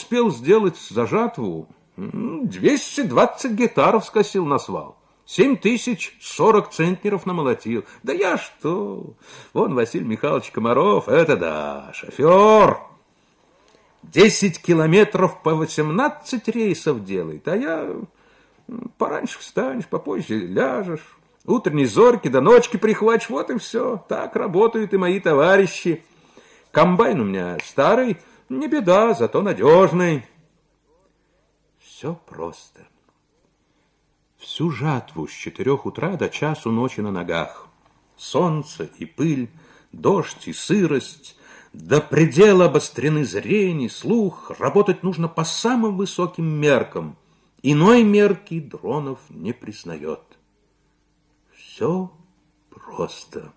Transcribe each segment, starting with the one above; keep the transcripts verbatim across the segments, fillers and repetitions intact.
успел сделать за жатву? двести двадцать гектаров скосил на свал. Семь тысяч сорок центнеров намолотил. Да я что? Вон Василий Михайлович Комаров, это да, шофер. Десять километров по восемнадцать рейсов делает, а я... Пораньше встанешь, попозже ляжешь. Утренней зорьки до ночки прихватишь, вот и все. Так работают и мои товарищи. Комбайн у меня старый, не беда, зато надежный. Все просто. Всю жатву с четырех утра до часу ночи на ногах. Солнце и пыль, дождь и сырость. До предела обострены зрение, слух. Работать нужно по самым высоким меркам. Иной мерки Дронов не признает. Все просто.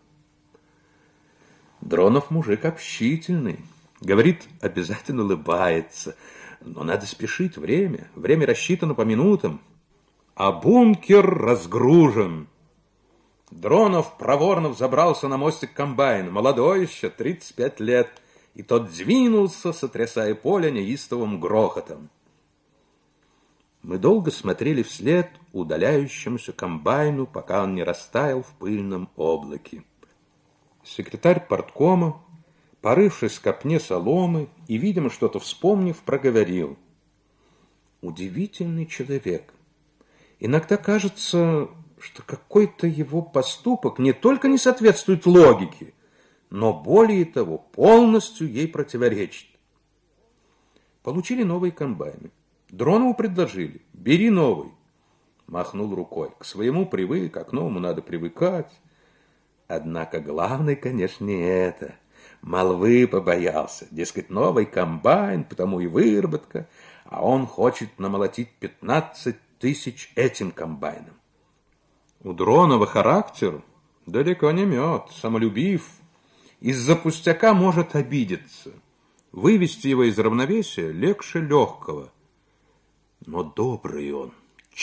Дронов мужик общительный. Говорит, обязательно улыбается. Но надо спешить, время. Время рассчитано по минутам. А бункер разгружен. Дронов проворно взобрался на мостик комбайна. Молодой еще, тридцать пять лет. И тот двинулся, сотрясая поле неистовым грохотом. Мы долго смотрели вслед удаляющемуся комбайну, пока он не растаял в пыльном облаке. Секретарь парткома, порывшись в копне соломы и, видимо, что-то вспомнив, проговорил. Удивительный человек. Иногда кажется, что какой-то его поступок не только не соответствует логике, но, более того, полностью ей противоречит. Получили новые комбайны. Дронову предложили, бери новый. Махнул рукой. К своему привык, а к новому надо привыкать. Однако главное, конечно, не это. Молвы побоялся. Дескать, новый комбайн, потому и выработка. А он хочет намолотить пятнадцать тысяч этим комбайном. У Дронова характер далеко не мед, самолюбив. Из-за пустяка может обидеться. Вывести его из равновесия легче легкого. Но добрый он,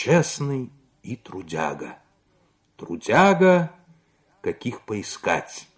честный и трудяга. Трудяга, каких поискать.